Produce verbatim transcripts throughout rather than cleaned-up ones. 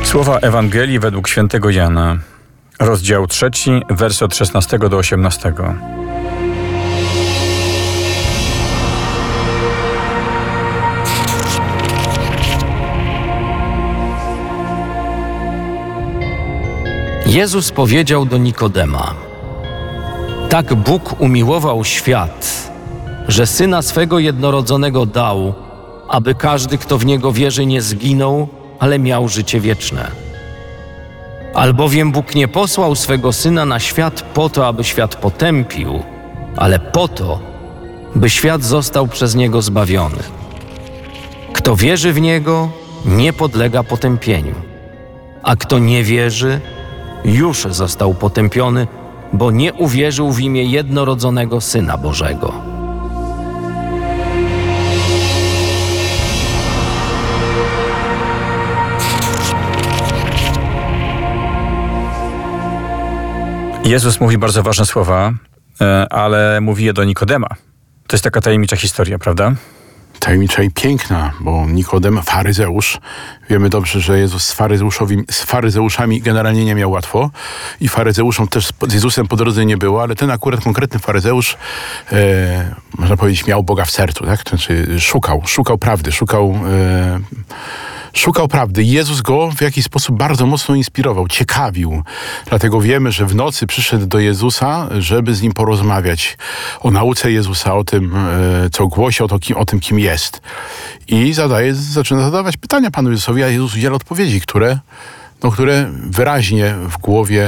Słowa Ewangelii według świętego Jana, rozdział trzeci, wers od szesnastego do osiemnastego. Jezus powiedział do Nikodema: tak Bóg umiłował świat, że Syna swego jednorodzonego dał, aby każdy, kto w Niego wierzy, nie zginął, ale miał życie wieczne. Albowiem Bóg nie posłał swego Syna na świat po to, aby świat potępił, ale po to, by świat został przez Niego zbawiony. Kto wierzy w Niego, nie podlega potępieniu, a kto nie wierzy, już został potępiony, bo nie uwierzył w imię jednorodzonego Syna Bożego. Jezus mówi bardzo ważne słowa, ale mówi je do Nikodema. To jest taka tajemnicza historia, prawda? Tajemnicza i piękna, bo Nikodem, faryzeusz, wiemy dobrze, że Jezus z, z faryzeuszami generalnie nie miał łatwo i faryzeuszom też z Jezusem po drodze nie było, ale ten akurat konkretny faryzeusz, e, można powiedzieć, miał Boga w sercu, tak? To znaczy szukał, szukał prawdy, szukał... E, Szukał prawdy i Jezus go w jakiś sposób bardzo mocno inspirował, ciekawił. Dlatego wiemy, że w nocy przyszedł do Jezusa, żeby z nim porozmawiać o nauce Jezusa, o tym, co głosi, o, to, kim, o tym, kim jest. I zadaje, zaczyna zadawać pytania Panu Jezusowi, a Jezus udziela odpowiedzi, które, no, które wyraźnie w głowie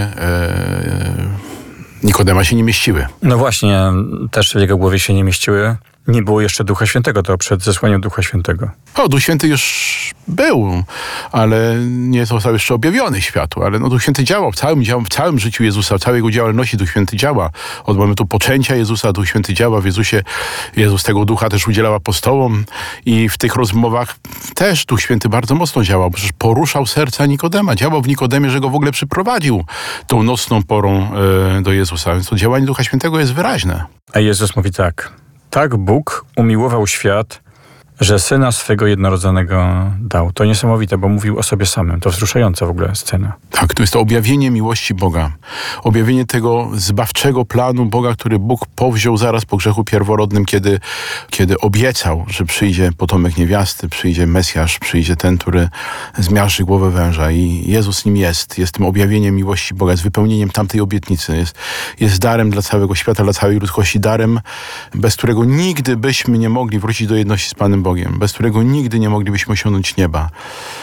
e, Nikodema się nie mieściły. No właśnie, też w jego głowie się nie mieściły. Nie było jeszcze Ducha Świętego, to przed zesłaniem Ducha Świętego. O, Duch Święty już był, ale nie został jeszcze objawiony światu. Ale no, Duch Święty działał w całym, w całym życiu Jezusa, w całej jego działalności Duch Święty działa. Od momentu poczęcia Jezusa Duch Święty działa w Jezusie. Jezus tego Ducha też udzielał apostołom i w tych rozmowach też Duch Święty bardzo mocno działał. Przecież poruszał serca Nikodema. Działał w Nikodemie, że go w ogóle przyprowadził tą nocną porą e, do Jezusa. Więc to działanie Ducha Świętego jest wyraźne. A Jezus mówi tak. Tak Bóg umiłował świat, że Syna swego jednorodzonego dał. To niesamowite, bo mówił o sobie samym. To wzruszająca w ogóle scena. Tak, to jest to objawienie miłości Boga. Objawienie tego zbawczego planu Boga, który Bóg powziął zaraz po grzechu pierworodnym, kiedy, kiedy obiecał, że przyjdzie potomek niewiasty, przyjdzie Mesjasz, przyjdzie ten, który zmiażdży głowę węża. I Jezus nim jest. Jest tym objawieniem miłości Boga, jest wypełnieniem tamtej obietnicy. Jest, jest darem dla całego świata, dla całej ludzkości. Darem, bez którego nigdy byśmy nie mogli wrócić do jedności z Panem Bogiem. Bez którego nigdy nie moglibyśmy osiągnąć nieba.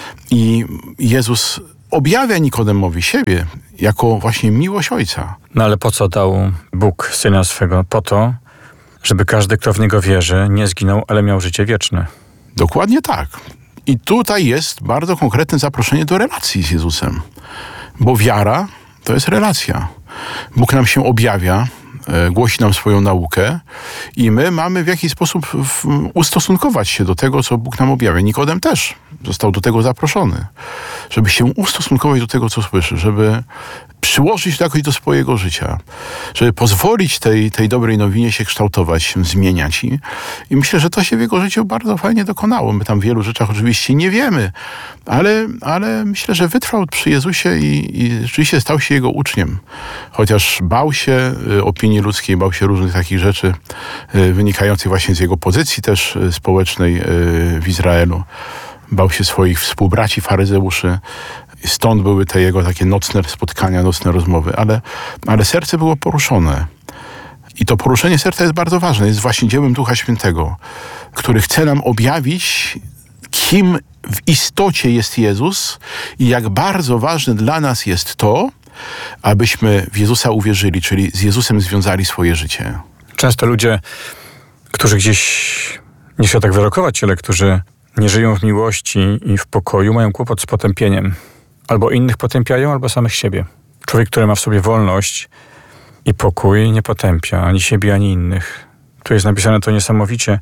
I Jezus objawia Nikodemowi siebie jako właśnie miłość Ojca. No ale po co dał Bóg Syna swego? Po to, żeby każdy, kto w Niego wierzy, nie zginął, ale miał życie wieczne. Dokładnie tak. I tutaj jest bardzo konkretne zaproszenie do relacji z Jezusem. Bo wiara to jest relacja. Bóg nam się objawia, głosi nam swoją naukę i my mamy w jakiś sposób ustosunkować się do tego, co Bóg nam objawia. Nikodem też został do tego zaproszony, żeby się ustosunkować do tego, co słyszy, żeby przyłożyć to jakoś do swojego życia, żeby pozwolić tej, tej dobrej nowinie się kształtować, się zmieniać. I, I myślę, że to się w jego życiu bardzo fajnie dokonało. My tam w wielu rzeczach oczywiście nie wiemy, ale, ale myślę, że wytrwał przy Jezusie i, i rzeczywiście stał się jego uczniem. Chociaż bał się opinii ludzkiej, bał się różnych takich rzeczy wynikających właśnie z jego pozycji też społecznej w Izraelu. Bał się swoich współbraci faryzeuszy. Stąd były te jego takie nocne spotkania, nocne rozmowy. Ale, ale serce było poruszone. I to poruszenie serca jest bardzo ważne. Jest właśnie dziełem Ducha Świętego, który chce nam objawić, kim w istocie jest Jezus i jak bardzo ważne dla nas jest to, abyśmy w Jezusa uwierzyli, czyli z Jezusem związali swoje życie. Często ludzie, którzy gdzieś, nie chcę tak wyrokować, ale którzy nie żyją w miłości i w pokoju, mają kłopot z potępieniem. Albo innych potępiają, albo samych siebie. Człowiek, który ma w sobie wolność i pokój, nie potępia ani siebie, ani innych. Tu jest napisane to niesamowicie.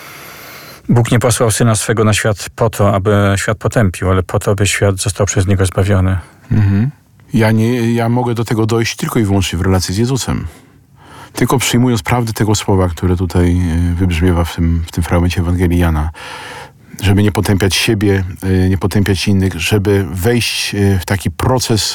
Bóg nie posłał Syna swego na świat po to, aby świat potępił, ale po to, aby świat został przez Niego zbawiony. Mhm. Ja, nie, ja mogę do tego dojść tylko i wyłącznie w relacji z Jezusem. Tylko przyjmując prawdę tego słowa, które tutaj wybrzmiewa w tym, w tym fragmencie Ewangelii Jana, żeby nie potępiać siebie, nie potępiać innych, żeby wejść w taki proces,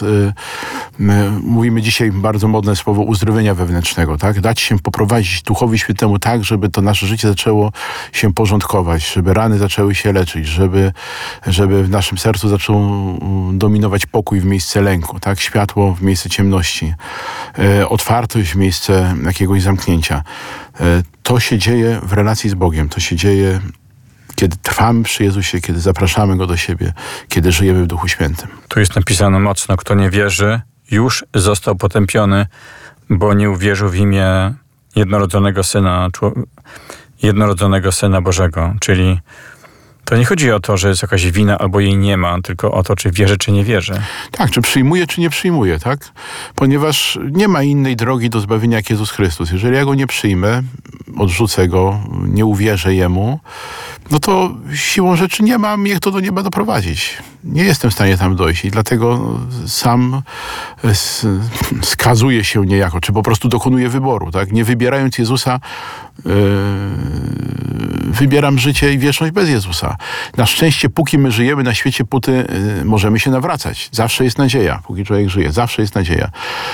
mówimy dzisiaj bardzo modne słowo, uzdrowienia wewnętrznego, tak? Dać się poprowadzić Duchowi Świętemu tak, żeby to nasze życie zaczęło się porządkować, żeby rany zaczęły się leczyć, żeby, żeby w naszym sercu zaczął dominować pokój w miejsce lęku, tak? Światło w miejsce ciemności, otwartość w miejsce jakiegoś zamknięcia. To się dzieje w relacji z Bogiem, to się dzieje, kiedy trwamy przy Jezusie, kiedy zapraszamy Go do siebie, kiedy żyjemy w Duchu Świętym. Tu jest napisane mocno, kto nie wierzy, już został potępiony, bo nie uwierzył w imię jednorodzonego Syna, jednorodzonego Syna Bożego. Czyli to nie chodzi o to, że jest jakaś wina albo jej nie ma, tylko o to, czy wierzy, czy nie wierzy. Tak, czy przyjmuje, czy nie przyjmuje, tak? Ponieważ nie ma innej drogi do zbawienia jak Jezus Chrystus. Jeżeli ja Go nie przyjmę, odrzucę Go, nie uwierzę Jemu, no to siłą rzeczy nie ma mnie kto do nieba doprowadzić. Nie jestem w stanie tam dojść i dlatego sam skazuję się niejako, czy po prostu dokonuję wyboru, tak? Nie wybierając Jezusa, yy, wybieram życie i wieczność bez Jezusa. Na szczęście, póki my żyjemy na świecie, póty yy, możemy się nawracać. Zawsze jest nadzieja, póki człowiek żyje. Zawsze jest nadzieja.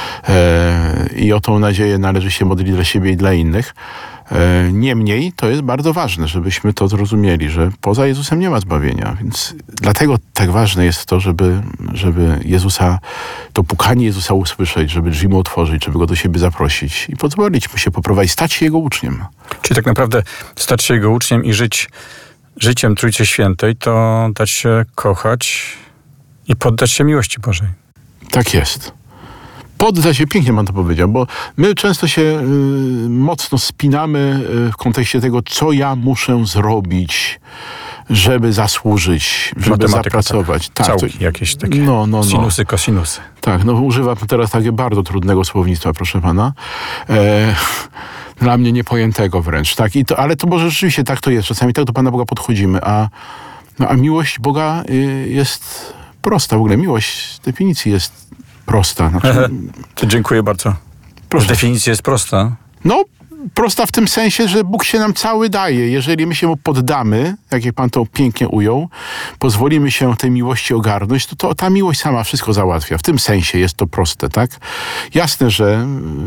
Yy, I o tą nadzieję należy się modlić dla siebie i dla innych. Niemniej to jest bardzo ważne, żebyśmy to zrozumieli, że poza Jezusem nie ma zbawienia. Więc dlatego tak ważne jest to, żeby, żeby Jezusa, to pukanie Jezusa usłyszeć, żeby drzwi mu otworzyć, żeby Go do siebie zaprosić i pozwolić mu się poprowadzić, stać się Jego uczniem. Czyli tak naprawdę stać się Jego uczniem i żyć życiem Trójcy Świętej, to dać się kochać i poddać się miłości Bożej. Tak jest. Poddać się, pięknie pan to powiedział, bo my często się y, mocno spinamy y, w kontekście tego, co ja muszę zrobić, żeby zasłużyć, żeby Matematyka, zapracować. Tak, tak, całki to, jakieś takie, no, no, no. sinusy, kosinusy. Tak, no używam teraz takiego bardzo trudnego słownictwa, proszę pana. E, dla mnie niepojętego wręcz. Tak, i to, ale to może rzeczywiście tak to jest. Czasami tak do Pana Boga podchodzimy, a, no, a miłość Boga y, jest prosta. W ogóle miłość z definicji jest prosta. Znaczy, to dziękuję bardzo. prosta. Definicja jest prosta. No, prosta w tym sensie, że Bóg się nam cały daje. Jeżeli my się Mu poddamy, tak jak Pan to pięknie ujął, pozwolimy się tej miłości ogarnąć, to, to ta miłość sama wszystko załatwia. W tym sensie jest to proste, tak? Jasne, że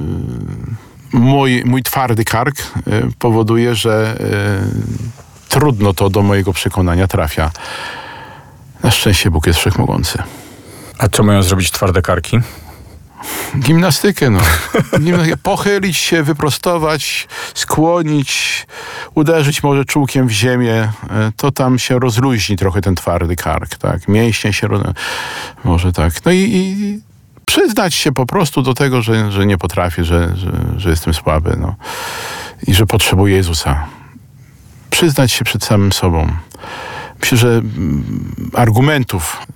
yy, mój, mój twardy kark yy, powoduje, że yy, trudno to do mojego przekonania trafia. Na szczęście Bóg jest wszechmogący. A co mają zrobić twarde karki? Gimnastykę, no. Gimnastykę. Pochylić się, wyprostować, skłonić, uderzyć może czółkiem w ziemię, to tam się rozluźni trochę ten twardy kark, tak. Mięśnie się roz... może tak. No i, i przyznać się po prostu do tego, że, że nie potrafię, że, że, że jestem słaby, no. I że potrzebuję Jezusa. Przyznać się przed samym sobą. Myślę, że argumentów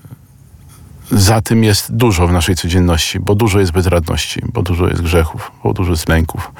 za tym jest dużo w naszej codzienności, bo dużo jest bezradności, bo dużo jest grzechów, bo dużo jest lęków,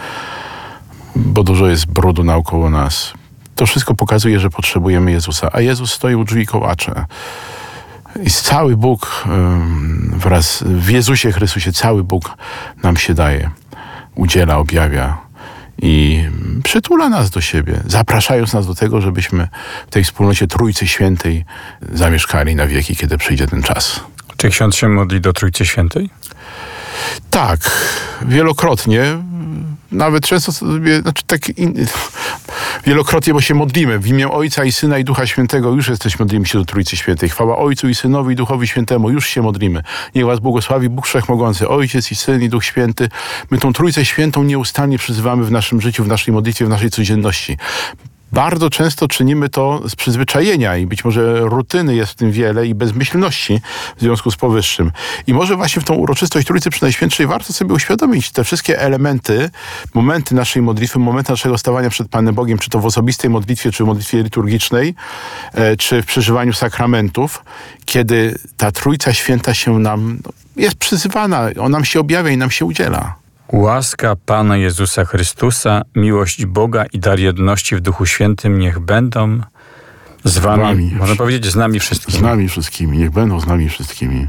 bo dużo jest brudu naokoło nas. To wszystko pokazuje, że potrzebujemy Jezusa, a Jezus stoi u drzwi i kołacze. I cały Bóg wraz w Jezusie Chrystusie, cały Bóg nam się daje, udziela, objawia i przytula nas do siebie, zapraszając nas do tego, żebyśmy w tej wspólnocie Trójcy Świętej zamieszkali na wieki, kiedy przyjdzie ten czas. Czy ksiądz się modli do Trójcy Świętej? Tak, wielokrotnie. Nawet często sobie, znaczy tak in, wielokrotnie, bo się modlimy w imię Ojca i Syna i Ducha Świętego. Już jesteśmy, modlimy się do Trójcy Świętej. Chwała Ojcu i Synowi i Duchowi Świętemu. Już się modlimy. Niech was błogosławi Bóg Wszechmogący, Ojciec i Syn i Duch Święty. My tą Trójcę Świętą nieustannie przyzywamy w naszym życiu, w naszej modlitwie, w naszej codzienności. Bardzo często czynimy to z przyzwyczajenia i być może rutyny jest w tym wiele i bezmyślności w związku z powyższym. I może właśnie w tą uroczystość Trójcy Przenajświętszej warto sobie uświadomić te wszystkie elementy, momenty naszej modlitwy, momenty naszego stawania przed Panem Bogiem, czy to w osobistej modlitwie, czy w modlitwie liturgicznej, czy w przeżywaniu sakramentów, kiedy ta Trójca Święta się nam jest przyzywana, on nam się objawia i nam się udziela. Łaska Pana Jezusa Chrystusa, miłość Boga i dar jedności w Duchu Świętym niech będą z wami, wami. można powiedzieć, z nami wszystkimi. Z nami wszystkimi, niech będą z nami wszystkimi.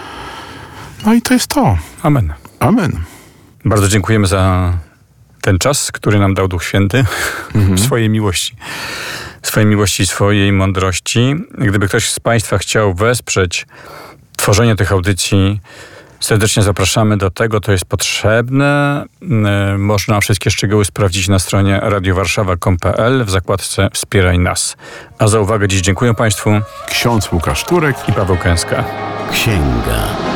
No i to jest to. Amen. Amen. Bardzo dziękujemy za ten czas, który nam dał Duch Święty Mhm. w swojej miłości. swojej miłości, swojej mądrości. Gdyby ktoś z Państwa chciał wesprzeć tworzenie tych audycji, serdecznie zapraszamy do tego. To jest potrzebne. Można wszystkie szczegóły sprawdzić na stronie radiowarszawa kropka com kropka p l w zakładce Wspieraj nas. A za uwagę dziś dziękuję Państwu. Ksiądz Łukasz Turek i Paweł Kęska. Księga.